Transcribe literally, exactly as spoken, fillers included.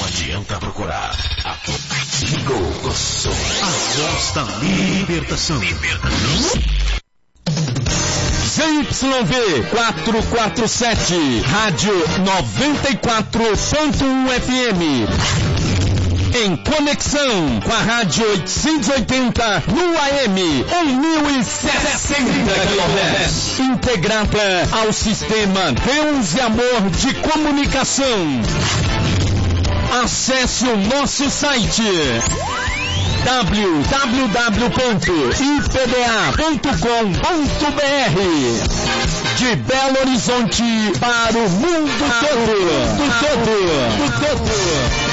adianta procurar. Aqui. Ligou o som. A voz da libertação. Libertação. Z Y V quatrocentos e quarenta e sete, Rádio noventa e quatro ponto um F M. Em conexão com a Rádio oitocentos e oitenta no A M mil e sessenta quilohertz. Integrada ao sistema Deus e Amor de Comunicação. Acesse o nosso site w w w ponto i p b a ponto com ponto b r. De Belo Horizonte para o mundo todo. Do todo. Do todo.